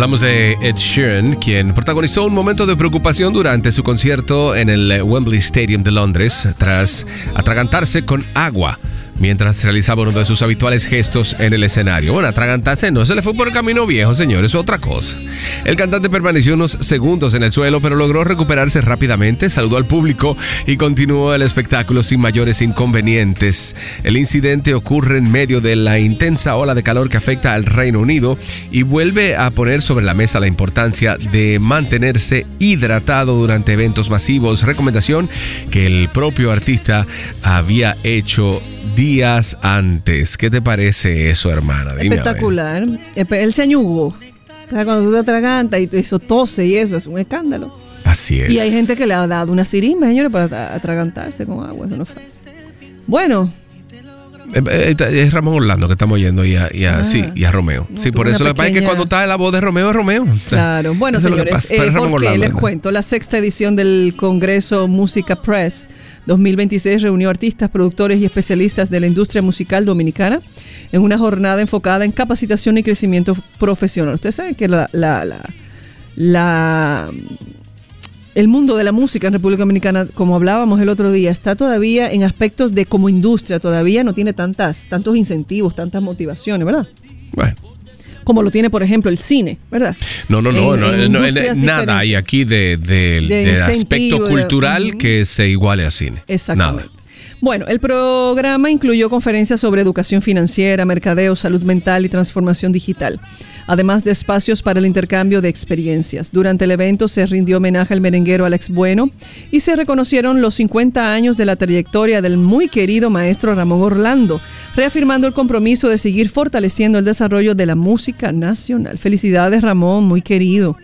Hablamos de Ed Sheeran, quien protagonizó un momento de preocupación durante su concierto en el Wembley Stadium de Londres tras atragantarse con agua mientras realizaba uno de sus habituales gestos en el escenario. Bueno, atragantarse no, se le fue por el camino viejo, señores, otra cosa. El cantante permaneció unos segundos en el suelo, pero logró recuperarse rápidamente, saludó al público y continuó el espectáculo sin mayores inconvenientes. El incidente ocurre en medio de la intensa ola de calor que afecta al Reino Unido y vuelve a poner sobre la mesa la importancia de mantenerse hidratado durante eventos masivos, recomendación que el propio artista había hecho días antes. ¿Qué te parece eso, hermana? Dime. Espectacular. Él se añugó. O sea, cuando tú te atragantas y eso tose y eso es un escándalo. Así es. Y hay gente que le ha dado una sirimba, señores, para atragantarse con agua. Eso no es fácil. Bueno. Es Ramón Orlando que estamos oyendo y a Romeo. No, sí, por eso lo que pasa es que cuando está en la voz de Romeo es Romeo. Claro. Bueno, señores, porque les cuento, la 6ª edición del Congreso Música Press 2026 reunió artistas, productores y especialistas de la industria musical dominicana en una jornada enfocada en capacitación y crecimiento profesional. Ustedes saben que el mundo de la música en República Dominicana, como hablábamos el otro día, está todavía en aspectos de como industria, todavía no tiene tantos incentivos, tantas motivaciones, ¿verdad? Bueno. Como lo tiene, por ejemplo, el cine, ¿verdad? No, nada hay aquí de aspecto cultural que se iguale a cine. Exactamente. Nada. Bueno, el programa incluyó conferencias sobre educación financiera, mercadeo, salud mental y transformación digital, además de espacios para el intercambio de experiencias. Durante el evento se rindió homenaje al merenguero Alex Bueno y se reconocieron los 50 años de la trayectoria del muy querido maestro Ramón Orlando, reafirmando el compromiso de seguir fortaleciendo el desarrollo de la música nacional. Felicidades, Ramón, muy querido.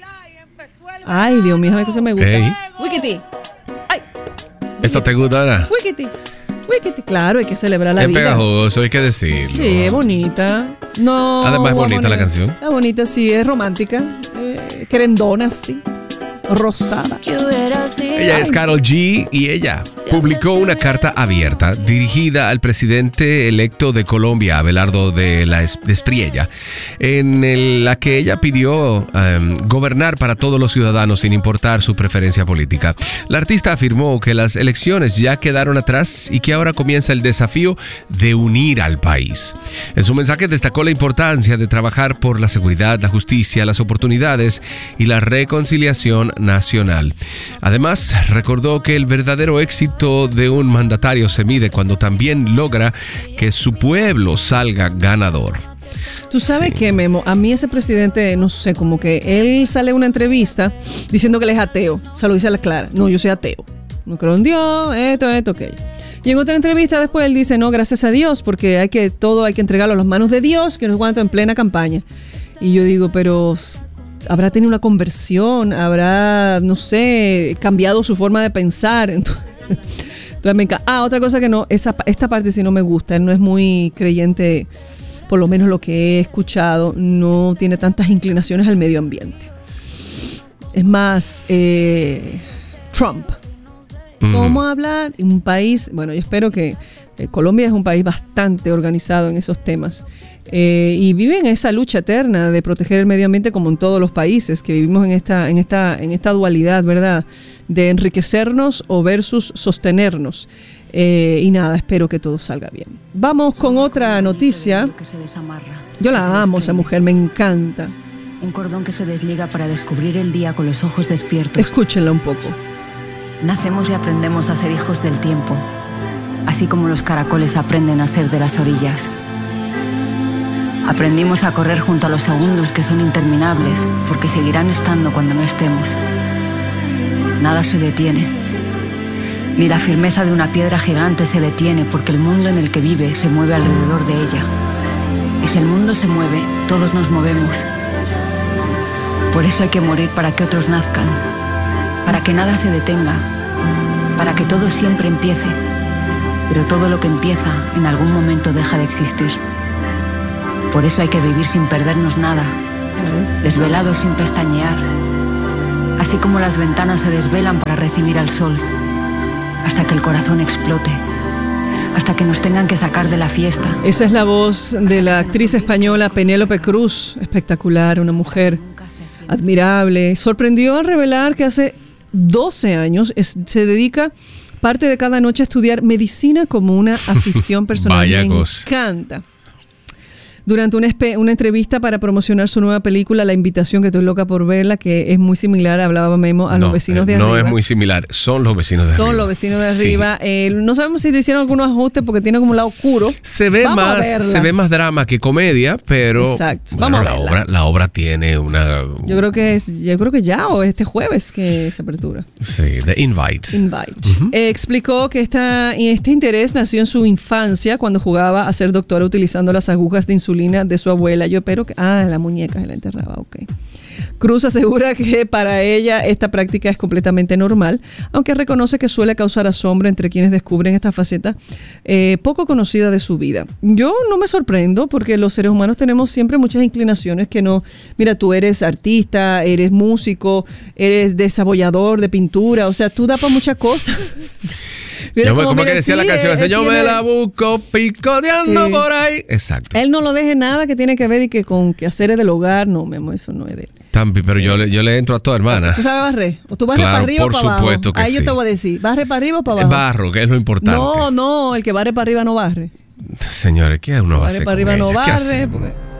Ay, Dios mío, que se me gusta. Hey. Wikiti. Ay. ¿Eso te gusta, Ana? Wikiti. Claro, hay que celebrar la vida. Es pegajoso, hay que decirlo. Sí, es bonita. No. Además es bonita la canción. Es bonita, sí, es romántica. Querendona, sí. Rosada. Ella es Karol G y ella publicó una carta abierta dirigida al presidente electo de Colombia, Abelardo de Espriella, en la que ella pidió gobernar para todos los ciudadanos sin importar su preferencia política. La artista afirmó que las elecciones ya quedaron atrás y que ahora comienza el desafío de unir al país. En su mensaje destacó la importancia de trabajar por la seguridad, la justicia, las oportunidades y la reconciliación nacional. Además, recordó que el verdadero éxito de un mandatario se mide cuando también logra que su pueblo salga ganador. Tú sabes que, Memo, a mí ese presidente, no sé, como que él sale en una entrevista diciendo que él es ateo. O sea, lo dice a la clara. No, yo soy ateo. No creo en Dios, esto, aquello. Y en otra entrevista después él dice, no, gracias a Dios, porque hay que entregarlo a las manos de Dios, que nos aguanta en plena campaña. Y yo digo, pero habrá tenido una conversión, habrá, no sé, cambiado su forma de pensar. Entonces me encanta. Otra cosa que no, esta parte sí no me gusta. Él no es muy creyente, por lo menos lo que he escuchado, no tiene tantas inclinaciones al medio ambiente. Es más, Trump. ¿Cómo hablar? Un país, bueno, yo espero que Colombia es un país bastante organizado en esos temas. Y vive en esa lucha eterna de proteger el medio ambiente, como en todos los países que vivimos en esta dualidad, ¿verdad? De enriquecernos o versus sostenernos. Y nada, espero que todo salga bien. Vamos con otra noticia. Yo la amo, esa mujer, me encanta. Un cordón que se desliga para descubrir el día con los ojos despiertos. Escúchenla un poco. Nacemos y aprendemos a ser hijos del tiempo, así como los caracoles aprenden a ser de las orillas. Aprendimos a correr junto a los segundos que son interminables, porque seguirán estando cuando no estemos. Nada se detiene. Ni la firmeza de una piedra gigante se detiene, porque el mundo en el que vive se mueve alrededor de ella. Y si el mundo se mueve, todos nos movemos. Por eso hay que morir para que otros nazcan, para que nada se detenga, para que todo siempre empiece. Pero todo lo que empieza en algún momento deja de existir. Por eso hay que vivir sin perdernos nada, desvelados sin pestañear, así como las ventanas se desvelan para recibir al sol, hasta que el corazón explote, hasta que nos tengan que sacar de la fiesta. Esa es la voz de la actriz española Penélope Cruz, espectacular, una mujer admirable. Sorprendió al revelar que hace 12 años se dedica parte de cada noche a estudiar medicina como una afición personal. Vaya Me cosa. encanta. Durante una entrevista para promocionar su nueva película, La Invitación, que estoy loca por verla, que es muy similar, hablaba Memo, a Los Vecinos de Arriba. No es muy similar, son Los Vecinos de Arriba. Son Los Vecinos de Sí. Arriba. No sabemos si le hicieron algunos ajustes porque tiene como un lado oscuro. Se ve más drama que comedia, pero Exacto. bueno, Vamos a verla. la obra tiene una... Yo creo que ya, o este jueves que se apertura. Sí, The Invite. Explicó que este interés nació en su infancia cuando jugaba a ser doctora utilizando las agujas de insulina de su abuela. Yo espero que... la muñeca se la enterraba, ok. Cruz asegura que para ella esta práctica es completamente normal, aunque reconoce que suele causar asombro entre quienes descubren esta faceta poco conocida de su vida. Yo no me sorprendo porque los seres humanos tenemos siempre muchas inclinaciones que no... Mira, tú eres artista, eres músico, eres desabollador de pintura, o sea, tú das para muchas cosas. Como que decía la canción, yo me la busco picoteando por ahí. Exacto. Él no lo deje nada que tiene que ver y que con quehaceres del hogar. No, Memo, eso no es de él. Tampi, pero yo le entro a todo, hermana. ¿Tú sabes barrer? ¿O tú barres para arriba o para abajo? Por supuesto que Ahí sí. yo te voy a decir, ¿barre para arriba o para abajo? Barro, que es lo importante. No, el que barre para arriba no barre. Señores, ¿qué uno va a hacer? Barre para arriba no barre. Porque...